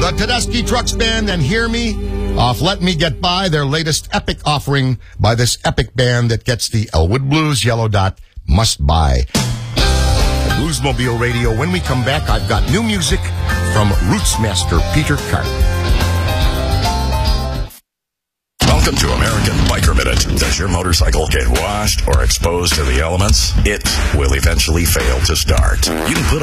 the Tedeschi Trucks Band, and Hear Me off Let Me Get By, their latest epic offering by this epic band that gets the Elwood Blues Yellow Dot Must Buy. Bluesmobile Radio. When we come back, I've got new music from Roots Master Peter Cart. Welcome to American Biker Minute. Does your motorcycle get washed or exposed to the elements? It will eventually fail to start. You can put